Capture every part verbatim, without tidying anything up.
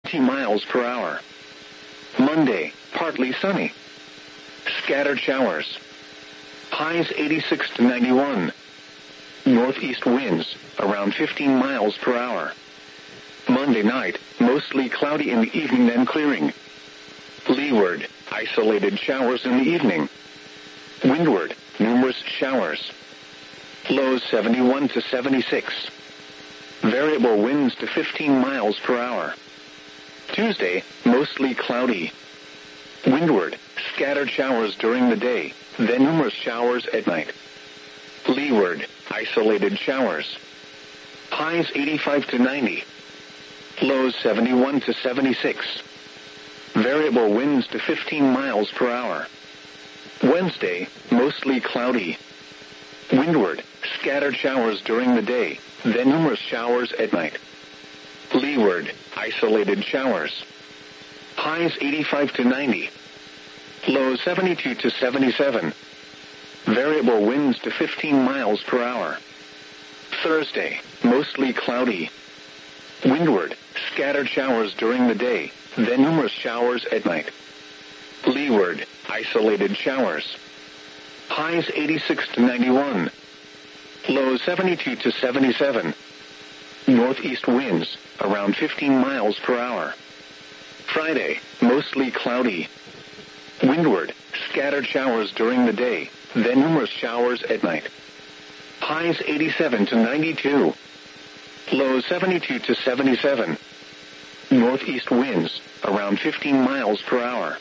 twenty miles per hour. Monday, partly sunny. Scattered showers. Highs eighty-six to ninety-one. Northeast winds, around fifteen miles per hour. Monday night, mostly cloudy in the evening then clearing. Leeward, isolated showers in the evening. Windward, numerous showers. Lows seventy-one to seventy-six. Variable winds to fifteen miles per hour. Tuesday, mostly cloudy. Windward, scattered showers during the day, then numerous showers at night. Leeward, isolated showers. Highs eighty-five to ninety. Lows seventy-one to seventy-six. Variable winds to fifteen miles per hour. Wednesday, mostly cloudy. Windward, scattered showers during the day, then numerous showers at night. Leeward, isolated showers. Highs eighty-five to ninety. Lows seventy-two to seventy-seven. Variable winds to fifteen miles per hour. Thursday, mostly cloudy. Windward, scattered showers during the day, then numerous showers at night. Leeward, isolated showers. Highs eighty-six to ninety-one. Lows seventy-two to seventy-seven. Northeast winds, around fifteen miles per hour. Friday, mostly cloudy. Windward, scattered showers during the day, then numerous showers at night. Highs eighty-seven to ninety-two. Lows seventy-two to seventy-seven. Northeast winds, around fifteen miles per hour.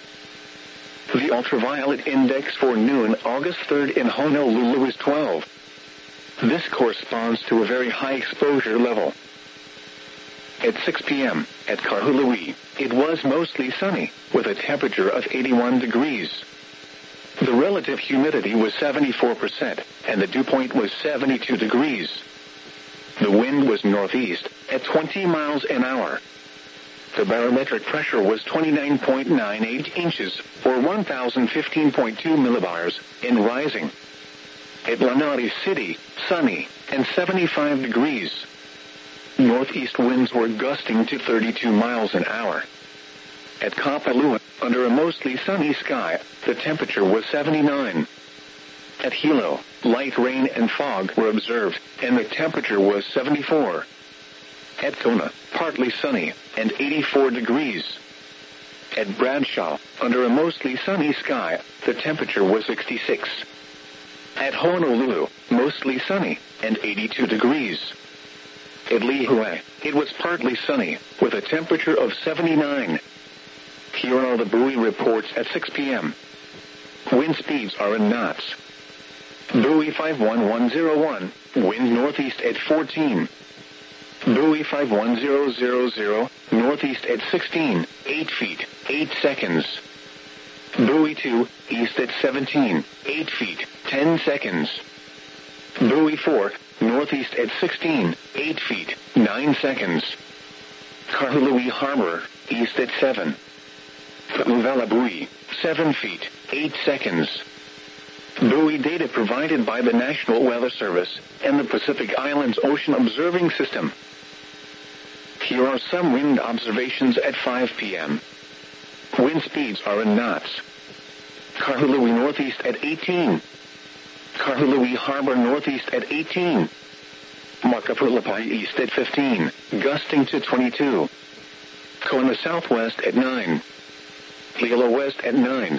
The ultraviolet index for noon August third in Honolulu is twelve. This corresponds to a very high exposure level. At six p.m., at Kahului, it was mostly sunny, with a temperature of eighty-one degrees. The relative humidity was seventy-four percent, and the dew point was seventy-two degrees. The wind was northeast, at twenty miles an hour. The barometric pressure was twenty-nine point nine eight inches, or one thousand fifteen point two millibars, and rising. At Lanai City, sunny, and seventy-five degrees. Northeast winds were gusting to thirty-two miles an hour. At Kapalua, under a mostly sunny sky, the temperature was seventy-nine. At Hilo, light rain and fog were observed, and the temperature was seventy-four. At Kona, partly sunny, and eighty-four degrees. At Bradshaw, under a mostly sunny sky, the temperature was sixty-six. At Honolulu, mostly sunny, and eighty-two degrees. At Lihue, it was partly sunny, with a temperature of seventy-nine. Here are the buoy reports at six p.m. Wind speeds are in knots. Buoy five one one zero one, wind northeast at fourteen. Buoy five one zero zero zero, northeast at sixteen, eight feet, eight seconds. Buoy two, east at seventeen, eight feet, ten seconds. Buoy four, northeast at sixteen, eight feet, nine seconds. Kahului Harbor, east at seven. Pu'uvela buoy, seven feet, eight seconds. Buoy data provided by the National Weather Service and the Pacific Islands Ocean Observing System. Here are some wind observations at five p.m. Wind speeds are in knots. Kahului northeast at eighteen. Kahului Harbor northeast at eighteen. Makapulapai east at fifteen, gusting to twenty-two. Kona southwest at nine. Lilo west at nine.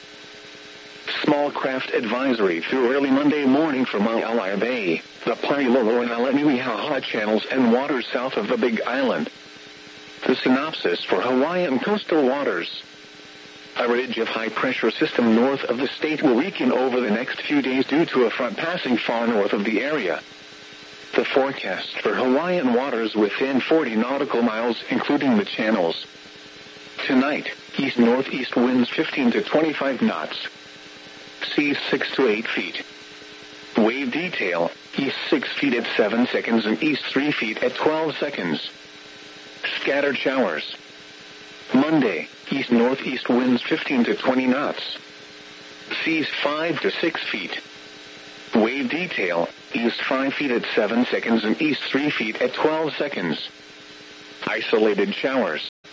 Small craft advisory through early Monday morning from Maalaea Bay, the Pailolo and Alaniuihaha channels and waters south of the Big Island. The synopsis for Hawaiian coastal waters. A ridge of high-pressure system north of the state will weaken over the next few days due to a front passing far north of the area. The forecast for Hawaiian waters within forty nautical miles, including the channels. Tonight, east-northeast winds fifteen to twenty-five knots. Seas six to eight feet. Wave detail, east six feet at seven seconds and east three feet at twelve seconds. Scattered showers. Monday, east-northeast winds fifteen to twenty knots. Seas five to six feet. Wave detail, east five feet at seven seconds and east three feet at twelve seconds. Isolated showers.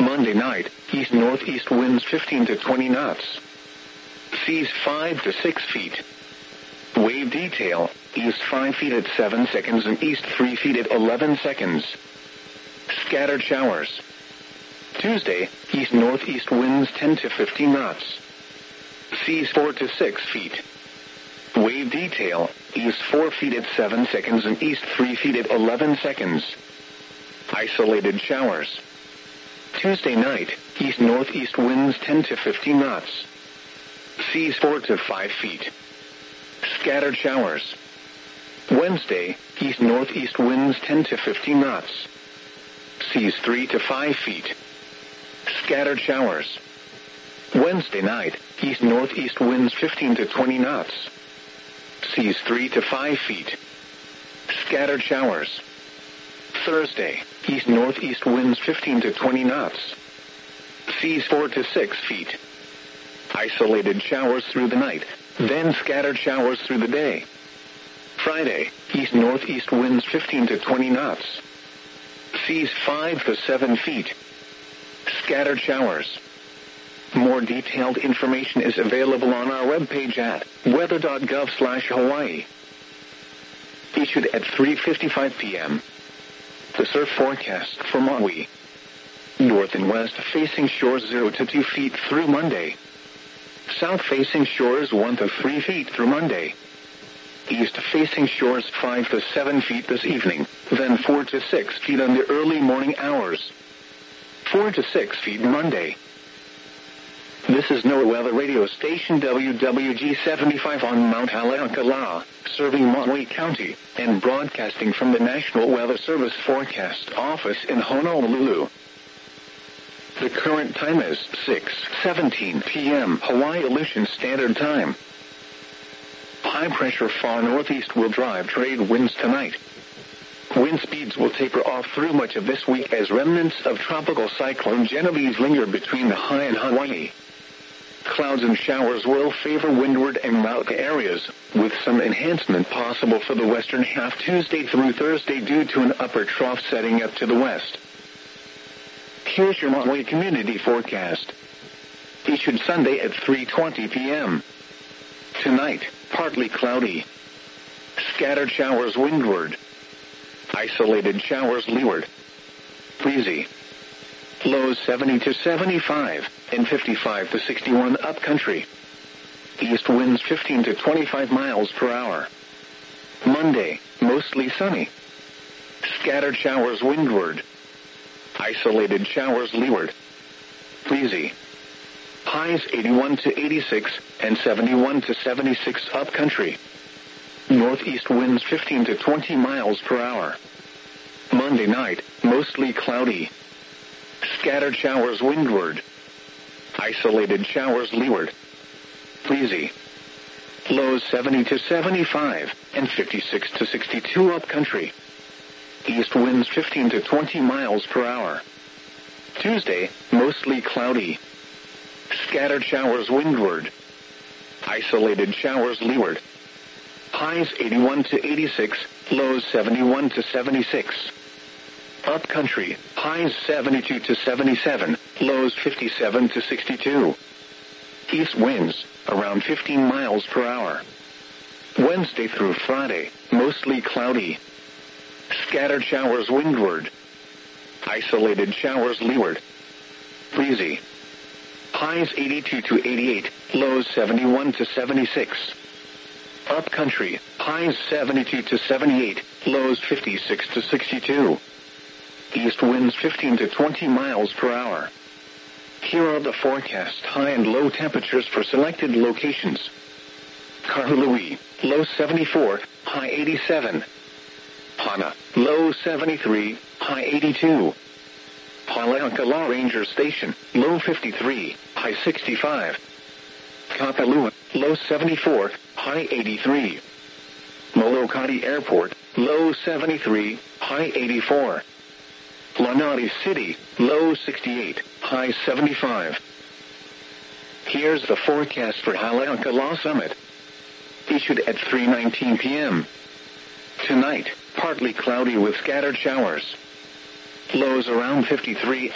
Monday night, east-northeast winds fifteen to twenty knots. Seas five to six feet. Wave detail, east five feet at seven seconds and east three feet at eleven seconds. Scattered showers. Tuesday, east-northeast winds ten to fifteen knots. Seas four to six feet. Wave detail, east four feet at seven seconds and east three feet at eleven seconds. Isolated showers. Tuesday night, east-northeast winds ten to fifteen knots. Seas four to five feet. Scattered showers. Wednesday, east-northeast winds ten to fifteen knots. Seas three to five feet. Scattered showers. Wednesday night, east-northeast winds fifteen to twenty knots. Seas three to five feet. Scattered showers. Thursday, east-northeast winds fifteen to twenty knots. Seas four to six feet. Isolated showers through the night, then scattered showers through the day. Friday, east-northeast winds fifteen to twenty knots. Seas five to seven feet. Scattered showers. More detailed information is available on our webpage at weather dot gov slash Hawaii. Issued at three fifty-five p.m. The surf forecast for Maui. North and west facing shores zero to two feet through Monday. South facing shores one to three feet through Monday. East facing shores five to seven feet this evening, then four to six feet on the early morning hours. four to six feet Monday. This is NOAA Weather Radio Station W W G seventy-five on Mount Haleakala, serving Maui County, and broadcasting from the National Weather Service Forecast Office in Honolulu. The current time is six seventeen p.m. Hawaii Aleutian Standard Time. High pressure far northeast will drive trade winds tonight. Wind speeds will taper off through much of this week as remnants of Tropical Cyclone Genevieve linger between the high and Hawaii. Clouds and showers will favor windward and Mauka areas, with some enhancement possible for the western half Tuesday through Thursday due to an upper trough setting up to the west. Here's your Maui community forecast. Issued Sunday at three twenty p.m. Tonight, partly cloudy. Scattered showers windward. Isolated showers leeward. Breezy. Lows seventy to seventy-five and fifty-five to sixty-one upcountry. East winds fifteen to twenty-five miles per hour. Monday, mostly sunny. Scattered showers windward. Isolated showers leeward. Breezy. Highs eighty-one to eighty-six and seventy-one to seventy-six upcountry. Northeast winds fifteen to twenty miles per hour. Monday night, mostly cloudy. Scattered showers windward. Isolated showers leeward. Breezy. Lows seventy to seventy-five and fifty-six to sixty-two upcountry. East winds fifteen to twenty miles per hour. Tuesday, mostly cloudy. Scattered showers windward. Isolated showers leeward. Highs eighty-one to eighty-six, lows seventy-one to seventy-six. Upcountry, highs seventy-two to seventy-seven, lows fifty-seven to sixty-two. East winds, around fifteen miles per hour. Wednesday through Friday, mostly cloudy. Scattered showers windward. Isolated showers leeward. Breezy. Highs eighty-two to eighty-eight, lows seventy-one to seventy-six. Upcountry, highs seventy-two to seventy-eight, lows fifty-six to sixty-two. East winds fifteen to twenty miles per hour. Here are the forecast high and low temperatures for selected locations. Kahului, low seventy-four, high eighty-seven. Hana, low seventy-three, high eighty-two. Haleakala Ranger Station, low fifty-three, high sixty-five. Kapalua, low seventy-four, high eighty-three. Molokai Airport, low seventy-three, high eighty-four. Lanai City, low sixty-eight, high seventy-five. Here's the forecast for Haleakala Summit. Issued at three nineteen p.m. Tonight, partly cloudy with scattered showers. Lows around fifty-three